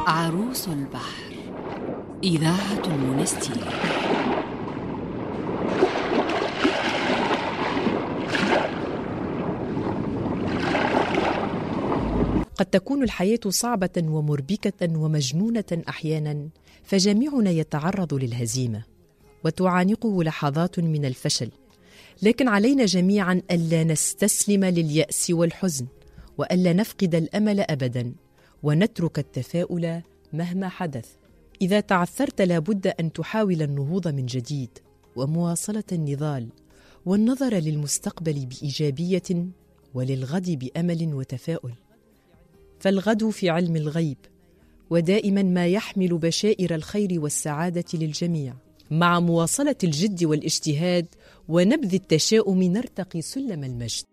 عروس البحر، إذاعة المنستير. قد تكون الحياة صعبة ومربكة ومجنونة أحياناً، فجميعنا يتعرض للهزيمة وتعانقه لحظات من الفشل، لكن علينا جميعاً ألا نستسلم لليأس والحزن، وألا نفقد الأمل أبداً، ونترك التفاؤل مهما حدث. إذا تعثرت لابد أن تحاول النهوض من جديد ومواصلة النضال، والنظر للمستقبل بإيجابية وللغد بأمل وتفاؤل، فالغد في علم الغيب، ودائما ما يحمل بشائر الخير والسعادة للجميع. مع مواصلة الجد والاجتهاد ونبذ التشاؤم نرتقي سلم المجد.